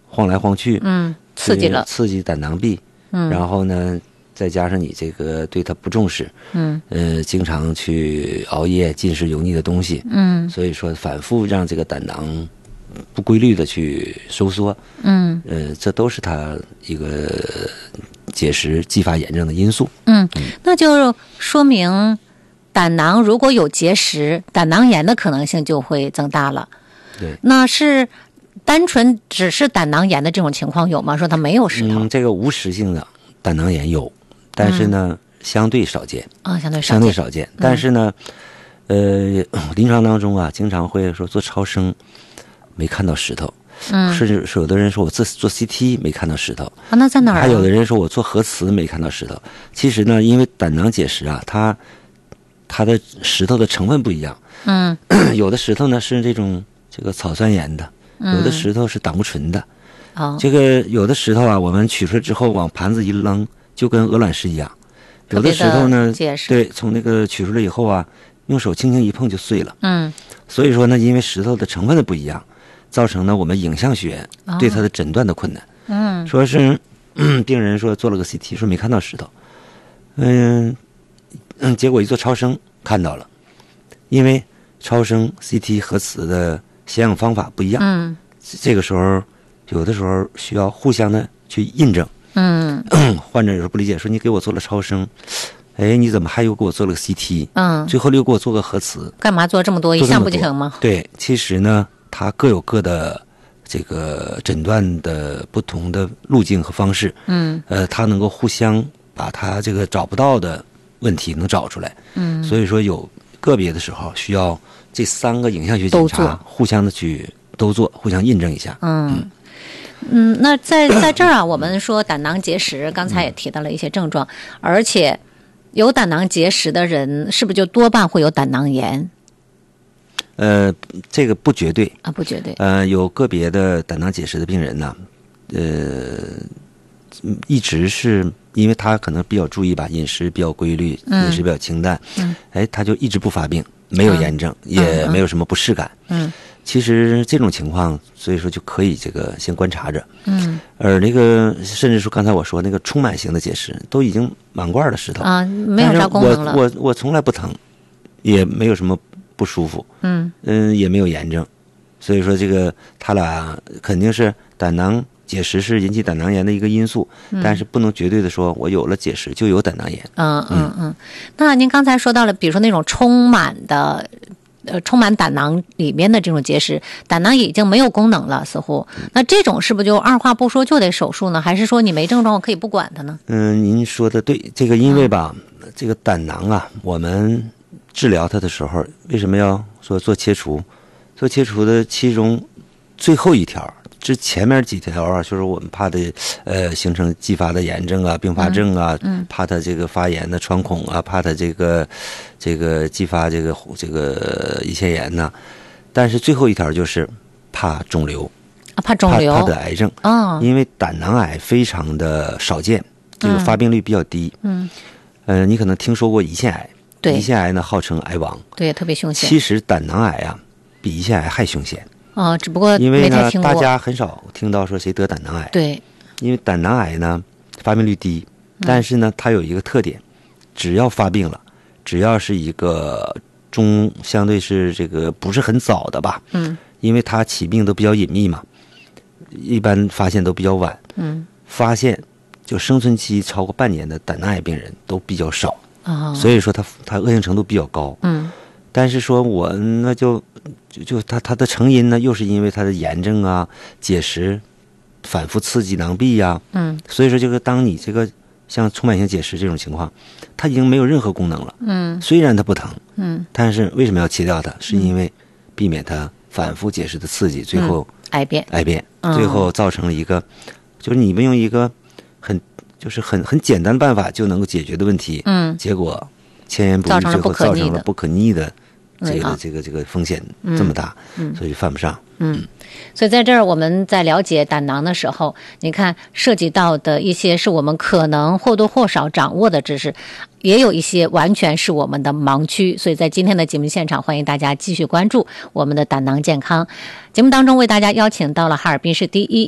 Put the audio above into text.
晃来晃去， 刺激胆囊壁，然后呢，再加上你这个对它不重视，经常去熬夜、进食油腻的东西，所以说反复让这个胆囊不规律的去收缩，这都是它一个结石继发炎症的因素。 那就说明胆囊如果有结石，胆囊炎的可能性就会增大了。 对， 那是单纯只是胆囊炎的这种情况有吗？说它没有石头？ 这个无实性的胆囊炎有，但是呢，相对少见啊，相对少见。 但是呢，临床当中啊，经常会说做超声没看到石头，甚至有的人说我做 CT 没看到石头啊，那在哪儿？ 还有的人说我做核磁没看到石头。其实呢，因为胆囊结石啊，它的石头的成分不一样，有的石头呢是这个草酸盐的，有的石头是胆固醇的。这个有的石头啊，我们取出来之后往盘子一扔，就跟鹅卵石一样。有的石头呢，对，从那个取出来以后啊，用手轻轻一碰就碎了。所以说呢，因为石头的成分的不一样，造成呢我们影像学对它的诊断的困难。说是病人说做了个 CT， 说没看到石头，结果一做超声看到了，因为超声、CT、核磁的显影方法不一样。这个时候有的时候需要互相的去印证。患者有时候不理解，说你给我做了超声，你怎么还又给我做了个 CT？最后又给我做个核磁， 干嘛做这么多？一项不就成吗？ 对，其实呢，它各有各的这个诊断的不同的路径和方式。它能够互相把它这个找不到的问题能找出来。所以说有个别的时候需要这3个影像学检查互相的去都做，互相印证一下。 那在这儿啊，我们说胆囊结石，刚才也提到了一些症状，而且有胆囊结石的人是不是就多半会有胆囊炎？ 这个不绝对啊，不绝对。 有个别的胆囊结石的病人呢，一直是因为他可能比较注意吧，饮食比较规律，饮食比较清淡，他就一直不发病，没有炎症，也没有什么不适感。其实这种情况，所以说就可以这个先观察着。而那个甚至说刚才我说那个充满型的结石，都已经满罐的石头啊，没有啥功能了。 我从来不疼，也没有什么不舒服，也没有炎症，所以说这个他俩肯定是胆囊结石是引起胆囊炎的一个因素，但是不能绝对的说我有了结石就有胆囊炎。 那您刚才说到了，比如说那种充满胆囊里面的这种结石，胆囊已经没有功能了，似乎那这种是不是就二话不说就得手术呢？还是说你没症状我可以不管它呢？ 您说的对，这个因为吧，这个胆囊啊，我们治疗它的时候为什么要说做切除？做切除的其中最后一条，这前面几条啊，就是我们怕的形成继发的炎症啊、并发症啊，怕它这个发炎的穿孔啊，怕它这个继发这个胰腺炎呐。但是最后一条就是怕肿瘤啊，怕肿瘤， 怕得癌症啊，因为胆囊癌非常的少见，这个发病率比较低。你可能听说过胰腺癌， 对， 胰腺癌呢号称癌王， 对，特别凶险。 其实胆囊癌啊比胰腺癌还凶险。 只不过因为呢， 大家很少听到说谁得胆囊癌。 对， 因为胆囊癌呢发病率低，但是呢它有一个特点，只要发病了，只要是一个相对是这个不是很早的吧，因为它起病都比较隐秘嘛，一般发现都比较晚，发现就生存期超过半年的胆囊癌病人都比较少，所以说它恶性程度比较高。但是说我那就它的成因呢，又是因为它的炎症啊、结石反复刺激囊壁呀，所以说这个当你这个像充满性结石这种情况，它已经没有任何功能了，虽然它不疼，但是为什么要切掉它？是因为避免它反复结石的刺激，最后癌变， 最后造成了一个，就是你们用一个很简单的办法就能够解决的问题，结果千言不遇，最后造成了不可逆的这个风险这么大，所以犯不上。 所以在这儿我们在了解胆囊的时候，你看涉及到的一些是我们可能或多或少掌握的知识，也有一些完全是我们的盲区。所以在今天的节目现场，欢迎大家继续关注我们的胆囊健康节目当中，为大家邀请到了哈尔滨市第一